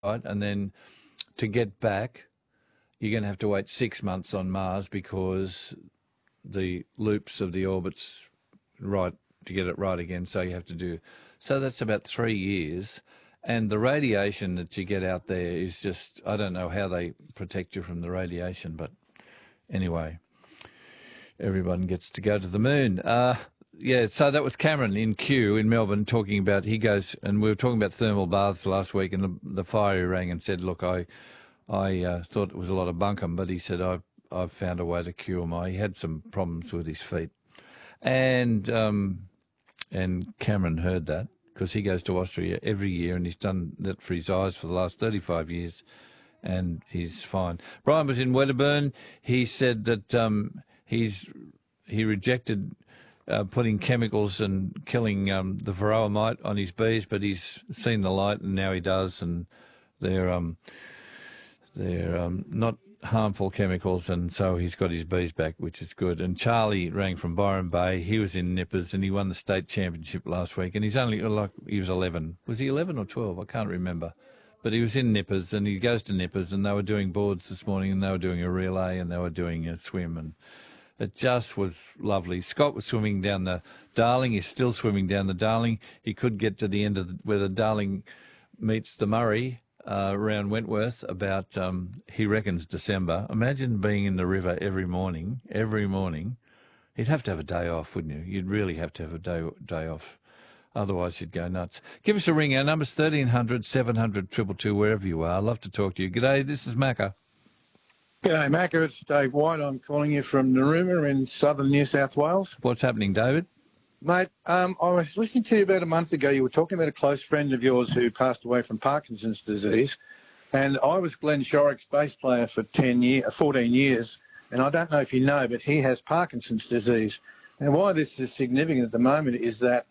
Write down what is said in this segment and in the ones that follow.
right? And then to get back, you're going to have to wait 6 months on Mars because the loops of the orbit's right to get it right again. So you have to do. So that's about 3 years. And the radiation that you get out there is just, I don't know how they protect you from the radiation, but anyway, everyone gets to go to the moon. Yeah, so that was Cameron in Kew in Melbourne talking about, he goes, and we were talking about thermal baths last week, and the fire rang and said, look, I thought it was a lot of bunkum, but he said, I've found a way to cure he had some problems with his feet. And Cameron heard that because he goes to Austria every year and he's done that for his eyes for the last 35 years and he's fine. Brian was in Wedderburn. He said that he rejected putting chemicals and killing the varroa mite on his bees, but he's seen the light and now he does, and they're not harmful chemicals, and so he's got his bees back, which is good. And Charlie rang from Byron Bay. He was in Nippers and he won the state championship last week, and he's only he was 11. Was he 11 or 12? I can't remember. But he was in Nippers, and he goes to Nippers, and they were doing boards this morning, and they were doing a relay, and they were doing a swim, and it just was lovely. Scott was swimming down the Darling. He's still swimming down the Darling. He could get to the end of where the Darling meets the Murray around Wentworth about, he reckons, December. Imagine being in the river every morning. You'd have to have a day off, wouldn't you? You'd really have to have a day off. Otherwise, you'd go nuts. Give us a ring. Our number's 1300 700 222, wherever you are. I'd love to talk to you. G'day, this is Macca. G'day, Macca. It's Dave White. I'm calling you from Narooma in southern New South Wales. What's happening, David? Mate, I was listening to you about a month ago. You were talking about a close friend of yours who passed away from Parkinson's disease. And I was Glenn Shorrock's bass player for 14 years. And I don't know if you know, but he has Parkinson's disease. And why this is significant at the moment is that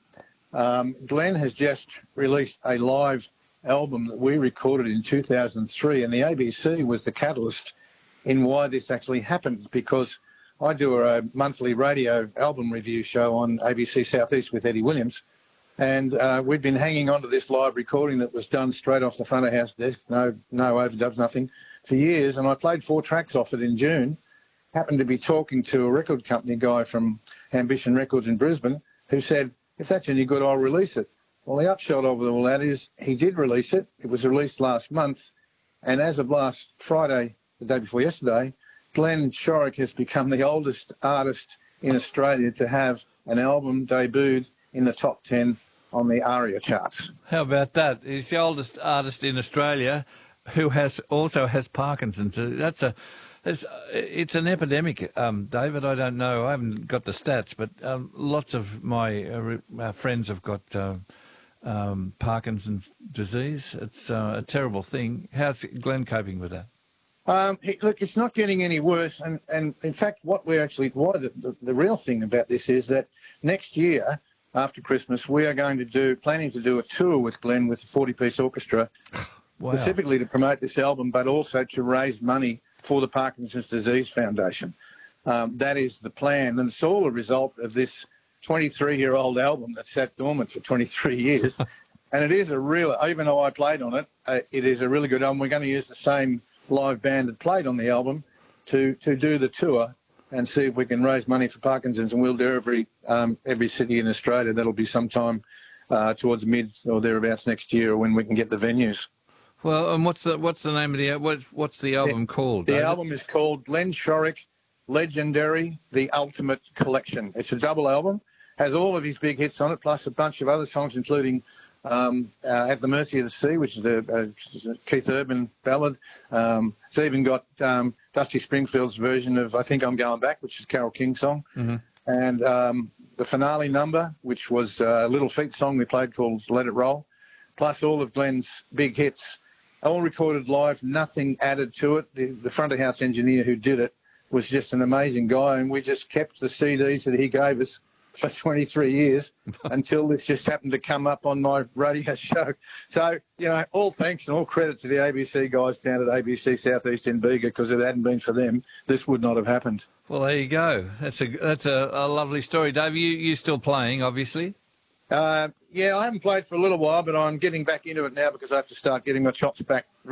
Glenn has just released a live album that we recorded in 2003. And the ABC was the catalyst in why this actually happened, because I do a monthly radio album review show on ABC Southeast with Eddie Williams, and we've been hanging on to this live recording that was done straight off the front of house desk, no overdubs, nothing, for years, and I played 4 tracks off it in June. Happened to be talking to a record company guy from Ambition Records in Brisbane who said, if that's any good, I'll release it. Well, the upshot of all that is he did release it. It was released last month, and as of last Friday, the day before yesterday, Glenn Shorrock has become the oldest artist in Australia to have an album debuted in the top 10 on the ARIA charts. How about that? He's the oldest artist in Australia who also has Parkinson's. It's an epidemic, David. I don't know. I haven't got the stats, but lots of my friends have got Parkinson's disease. It's a terrible thing. How's Glenn coping with that? Look, it's not getting any worse, and in fact, the real thing about this is that next year, after Christmas, we are planning to do a tour with Glenn with a 40-piece orchestra, wow, specifically to promote this album, but also to raise money for the Parkinson's Disease Foundation. That is the plan, and it's all a result of this 23-year-old album that sat dormant for 23 years, and it is even though I played on it, it is a really good album. We're going to use the same live band that played on the album to do the tour and see if we can raise money for Parkinson's, and we'll do every city in Australia. That'll be sometime towards mid or thereabouts next year, when we can get the venues. Well, and what's the name of what's the album called? The album is called Glenn Shorrock Legendary: The Ultimate Collection. It's a double album, has all of his big hits on it, plus a bunch of other songs, including At the Mercy of the Sea, which is a Keith Urban ballad. It's even got Dusty Springfield's version of I Think I'm Going Back, which is Carole King's song. Mm-hmm. And the finale number, which was a Little Feat song we played called Let It Roll, plus all of Glenn's big hits, all recorded live, nothing added to it. The front-of-house engineer who did it was just an amazing guy, and we just kept the CDs that he gave us for 23 years until this just happened to come up on my radio show. So, all thanks and all credit to the ABC guys down at ABC Southeast in Bega, because if it hadn't been for them, this would not have happened. Well, there you go. That's a lovely story. Dave, you still playing, obviously? Yeah, I haven't played for a little while, but I'm getting back into it now because I have to start getting my chops back